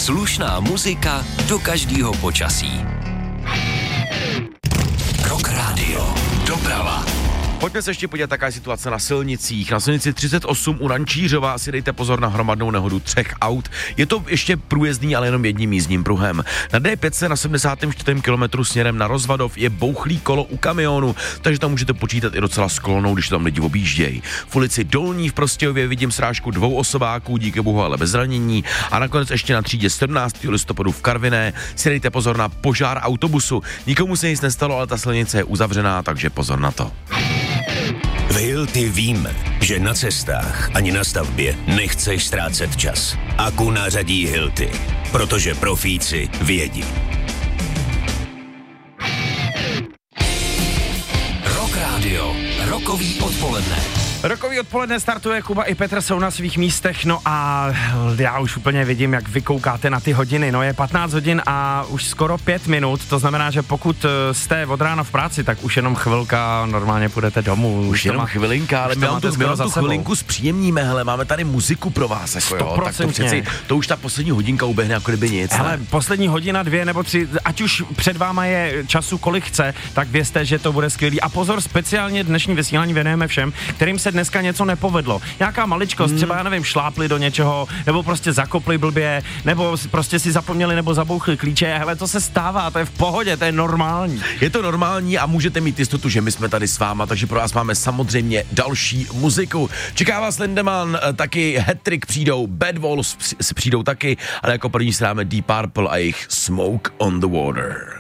Slušná muzika do každého počasí. Rock Radio. Doprava. Pojďme se ještě podívat, jaká je situace na silnicích. Na silnici 38 u Rančířova si dejte pozor na hromadnou nehodu 3 aut. Je to ještě průjezdný, ale jenom jedním jízdním pruhem. Na D5 na 74. kilometru směrem na Rozvadov je bouchlý kolo u kamionu, takže tam můžete počítat i docela s kolonou, když tam lidi objíždějí. V ulici Dolní v Prostějově vidím srážku 2 osobáků, díky bohu ale bez zranění. A nakonec ještě na třídě 17. listopadu v Karviné si dejte pozor na požár autobusu. Nikomu se nic nestalo, ale ta silnice je uzavřená, takže pozor na to. V Hilti víme, že na cestách ani na stavbě nechceš ztrácet čas. Aku nařadí Hilti, protože profíci vědí. Rock Radio, rokový odpoledne. Rokový odpoledne startuje, Kuba i Petr jsou na svých místech, no a já už úplně vidím, jak vy koukáte na ty hodiny, no je 15 hodin a už skoro 5 minut, to znamená, že pokud jste od rána v práci, tak už jenom chvilka, normálně půjdete domů. Už jenom chvilinka, ale my vám tu chvilinku zpříjemníme, hele, máme tady muziku pro vás, jako jo, tak to přeci, to už ta poslední hodinka uběhne jako kdyby nic. Hele, poslední hodina, 2 nebo 3, ať už před váma je času kolik chce, tak vězte, že to bude skvělý. A pozor, speciálně dnešní vysílání věnujeme všem, kterým se dneska něco nepovedlo. Nějaká maličkost, třeba já nevím, šlápli do něčeho, nebo prostě zakopli blbě, nebo prostě si zapomněli nebo zabouchli klíče. Hele, to se stává, to je v pohodě, to je normální. Je to normální a můžete mít jistotu, že my jsme tady s váma, takže pro vás máme samozřejmě další muziku. Čeká vás Lindemann, taky Hat-Trick přijdou, Bad Wolves přijdou taky, ale jako první si dáme Deep Purple a jejich Smoke on the Water.